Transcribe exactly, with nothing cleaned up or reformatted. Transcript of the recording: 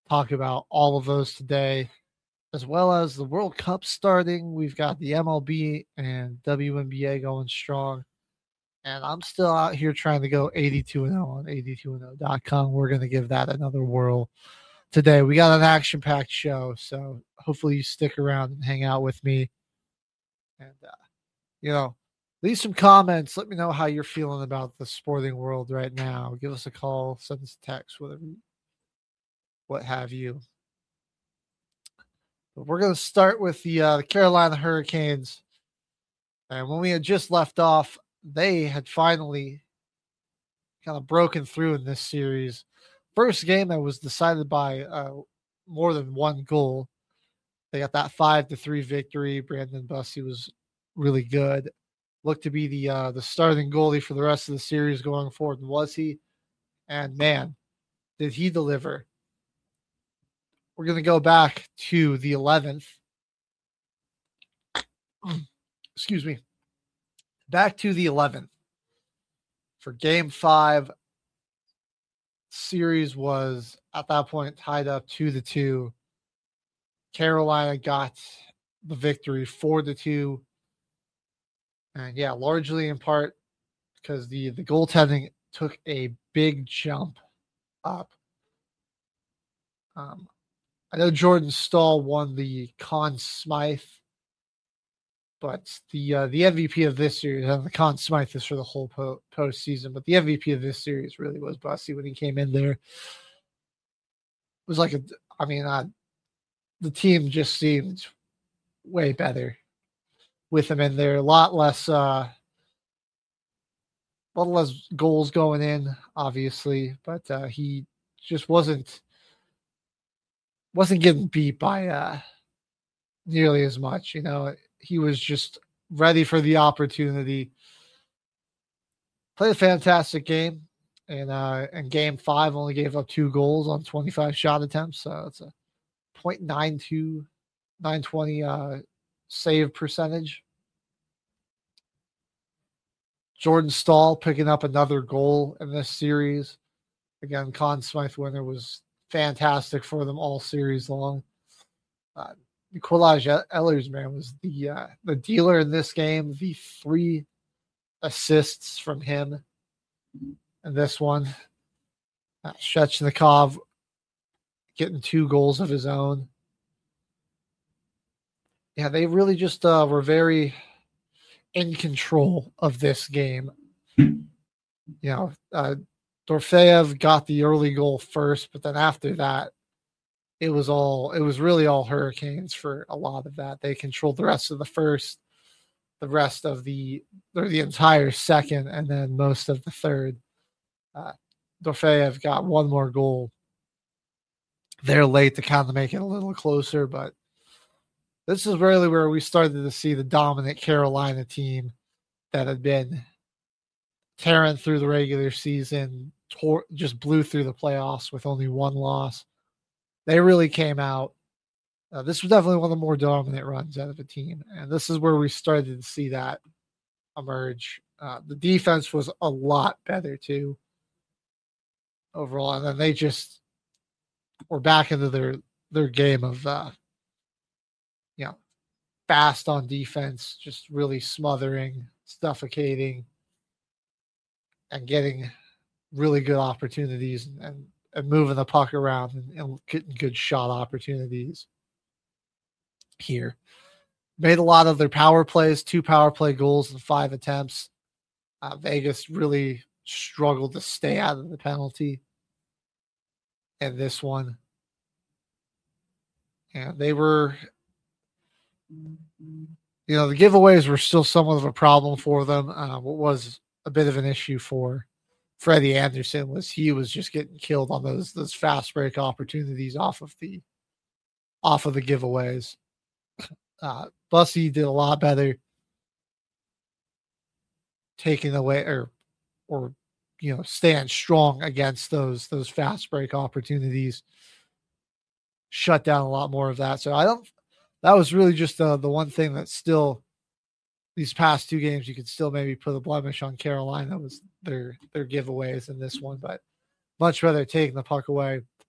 talk about all of those today, as well as the World Cup starting. We've got the M L B and W N B A going strong. And I'm still out here trying to go eighty-two and oh on eighty-two and oh dot com. We're going to give that another whirl today. We got an action packed show, so hopefully you stick around and hang out with me. And, uh, you know, leave some comments. Let me know how you're feeling about the sporting world right now. Give us a call, send us a text, whatever, what have you. But we're going to start with the, uh, the Carolina Hurricanes. And when we had just left off, they had finally kind of broken through in this series. First game that was decided by uh, more than one goal. They got that five to three victory. Brandon Bussi was really good. Looked to be the uh, the starting goalie for the rest of the series going forward, and was he? And man, did he deliver. We're going to go back to the eleventh. Excuse me. Back to the eleventh. For game five, series was at that point tied up two to two. Carolina got the victory four to two. And yeah, largely in part because the, the goaltending took a big jump up. Um, I know Jordan Staal won the Conn Smythe, but the uh, the M V P of this series, and the Conn Smythe is for the whole po- postseason, but the M V P of this series really was Bussi when he came in there. It was like a, I mean, uh, the team just seemed way better with him in there. A lot less, uh, a lot less goals going in, obviously, but uh, he just wasn't wasn't getting beat by uh, nearly as much. You know, he was just ready for the opportunity. Played a fantastic game, and uh, and game five only gave up two goals on twenty-five shot attempts, so it's a point nine two, nine twenty uh, save percentage. Jordan Staal picking up another goal in this series. Again, Conn Smythe winner was fantastic for them all series long. Uh, Nikolaj Ehlers, man, was the uh, the dealer in this game. The three assists from him in this one. Uh, Svechnikov getting two goals of his own. Yeah, they really just uh, were very in control of this game. You know, uh, Dorofeyev got the early goal first, but then after that, it was all, it was really all Hurricanes for a lot of that. They controlled the rest of the first, the rest of the, or the entire second, and then most of the third. Uh, Dorofeyev got one more goal there late to kind of make it a little closer, but this is really where we started to see the dominant Carolina team that had been tearing through the regular season, tore, just blew through the playoffs with only one loss. They really came out. Uh, this was definitely one of the more dominant runs out of a team, and this is where we started to see that emerge. Uh, the defense was a lot better too overall, and then they just were back into their their game of uh, you know, fast on defense, just really smothering, suffocating, and getting really good opportunities and, and, and moving the puck around and, and getting good shot opportunities here. Made a lot of their power plays, two power play goals and five attempts. Uh, Vegas really struggled to stay out of the penalty in this one. And they were, you know, the giveaways were still somewhat of a problem for them. Uh, what was a bit of an issue for Freddie Anderson was he was just getting killed on those those fast break opportunities off of the off of the giveaways. Uh, Bussi did a lot better taking away or or you know stand strong against those those fast break opportunities. Shut down a lot more of that. So I don't. That was really just uh, the one thing that still these past two games you could still maybe put a blemish on Carolina was their their giveaways in this one, but much rather taking the puck away.